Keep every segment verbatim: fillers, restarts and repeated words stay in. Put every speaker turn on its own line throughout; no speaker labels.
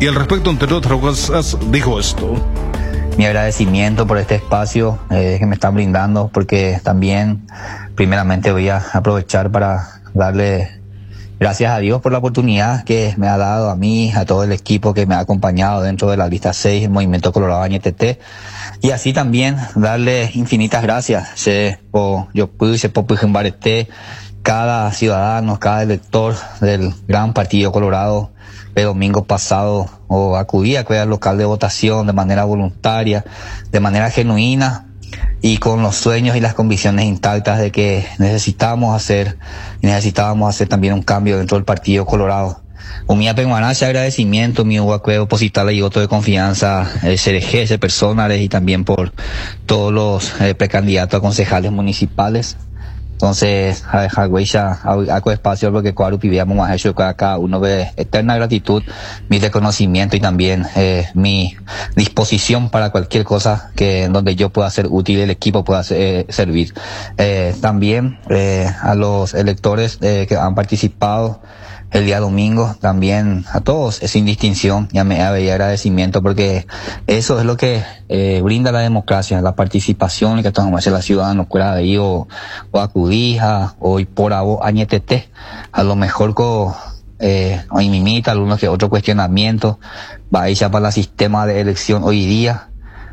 y al respecto, entre otras cosas, dijo esto.
Mi agradecimiento por este espacio eh, que me están brindando, porque también primeramente voy a aprovechar para darle gracias a Dios por la oportunidad que me ha dado a mí, a todo el equipo que me ha acompañado dentro de la lista seis, el Movimiento Colorado Añetete, y así también darle infinitas gracias se po yo pude po Pujimbarete, cada ciudadano, cada elector del gran partido Colorado. El domingo pasado o acudí a cuidar local de votación de manera voluntaria, de manera genuina y con los sueños y las convicciones intactas de que necesitamos hacer, necesitábamos hacer también un cambio dentro del partido Colorado. Un mía penguanache agradecimiento, mi huacué oposital y voto de confianza, el C D G, personales y también por todos los eh, precandidatos a concejales municipales. Entonces, a huella, hago espacio porque cuando vivíamos más hecho cada uno ve eterna gratitud, mi reconocimiento y también eh, mi disposición para cualquier cosa que en donde yo pueda ser útil, el equipo pueda eh, servir. Eh, también eh, a los electores eh, que han participado el día domingo, también a todos, sin distinción, ya me había agradecimiento porque eso es lo que eh, brinda la democracia, la participación que estamos haciendo la ciudadanos, fuera de ahí o, o acudija, o por abo añetete, a lo mejor con eh, o mimita, algunos que otro cuestionamiento, va a ir ya para el sistema de elección hoy día,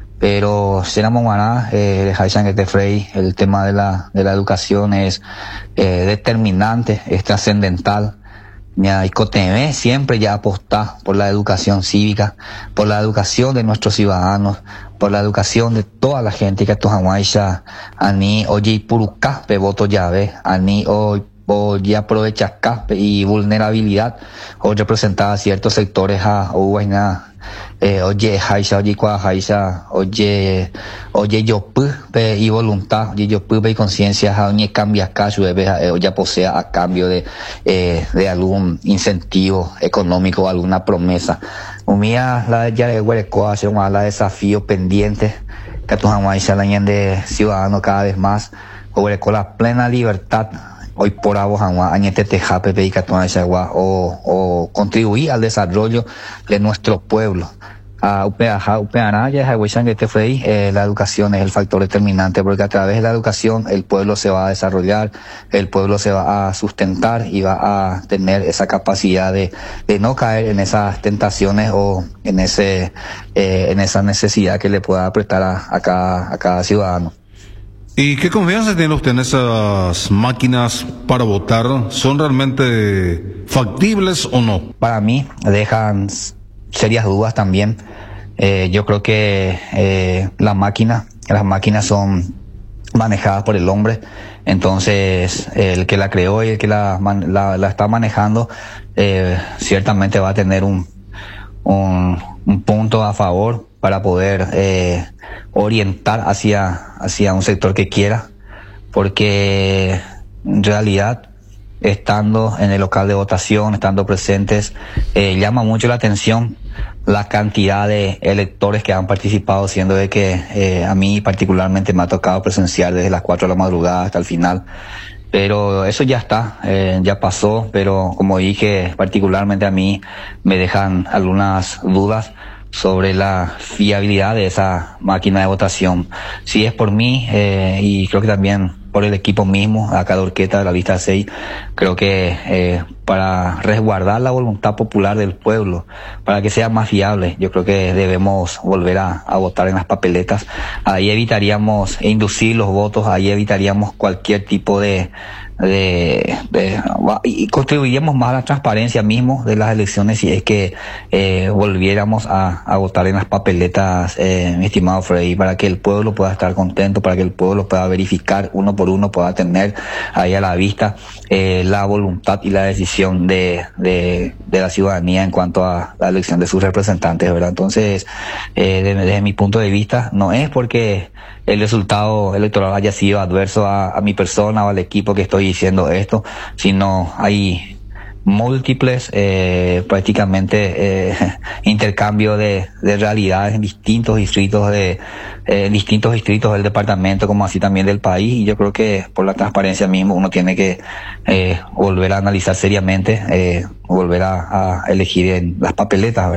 pero será maná, eh, de Frey, el tema de la, de la educación es eh, determinante, es trascendental. Y Coteme siempre ya apostá por la educación cívica, por la educación de nuestros ciudadanos, por la educación de toda la gente que tojamuaisha, ani oye purucaspe voto llave, ani hoy oye aprovecha caspe y vulnerabilidad, o representar a ciertos sectores a uvaina. Eh, oye, Haisha, oye, Kwa Haisha, oye, oye, yo pe y voluntad, oye, yo pe y conciencia, oye, cambia acá, eh, ya posea a cambio de, eh, de algún incentivo económico, alguna promesa. Umía, la ya de Huerecoa, hace un ala desafío pendiente, que tu jamás la de ciudadano cada vez más, Huerecoa la plena libertad. Hoy por avos añetete jape o o contribuir al desarrollo de nuestro pueblo. A upeaja upeana ya que te fue eh, la educación es el factor determinante porque a través de la educación el pueblo se va a desarrollar, el pueblo se va a sustentar y va a tener esa capacidad de, de no caer en esas tentaciones o en ese eh, en esa necesidad que le pueda prestar a, a cada a cada ciudadano.
¿Y qué confianza tiene usted en esas máquinas para votar? ¿Son realmente factibles o no?
Para mí dejan serias dudas también. Eh, yo creo que eh, la máquina, las máquinas son manejadas por el hombre. Entonces el que la creó y el que la, la, la está manejando eh, ciertamente va a tener un, un, un punto a favor para poder eh, orientar hacia, hacia un sector que quiera, porque en realidad, estando en el local de votación, estando presentes, eh, llama mucho la atención la cantidad de electores que han participado, siendo de que eh, a mí particularmente me ha tocado presenciar desde las cuatro de la madrugada hasta el final. Pero eso ya está, eh, ya pasó, pero como dije, particularmente a mí me dejan algunas dudas sobre la fiabilidad de esa máquina de votación. Si es por mí, eh, y creo que también por el equipo mismo, acá de Orqueta de la lista seis, creo que eh, para resguardar la voluntad popular del pueblo, para que sea más fiable, yo creo que debemos volver a, a votar en las papeletas. Ahí evitaríamos inducir los votos, ahí evitaríamos cualquier tipo de de, de y contribuiríamos más a la transparencia mismo de las elecciones si es que eh, volviéramos a, a votar en las papeletas, eh, mi estimado Freddy, para que el pueblo pueda estar contento, para que el pueblo pueda verificar uno por uno, pueda tener ahí a la vista eh, la voluntad y la decisión de, de, de la ciudadanía en cuanto a la elección de sus representantes, ¿verdad? Entonces, eh, desde, desde mi punto de vista, no es porque el resultado electoral haya sido adverso a, a mi persona o al equipo que estoy diciendo esto, sino hay múltiples eh, prácticamente eh, intercambio de, de realidades en distintos distritos de eh, en distintos distritos del departamento como así también del país, y yo creo que por la transparencia mismo uno tiene que eh, volver a analizar seriamente, eh, volver a, a elegir en las papeletas, ¿verdad?